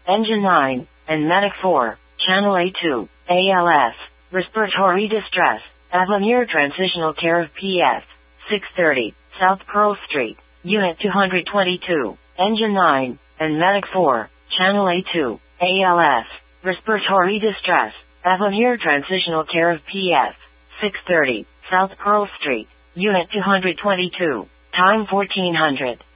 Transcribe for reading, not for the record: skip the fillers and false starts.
Engine 9, and Medic 4, Channel A2, ALS, Respiratory Distress, Avenir Transitional Care of PS, 630, South Pearl Street, Unit 222, Engine 9, and Medic 4, Channel A2, ALS, Respiratory Distress, Avenir Transitional Care of PS, 630, South Pearl Street, Unit 222, time 1400.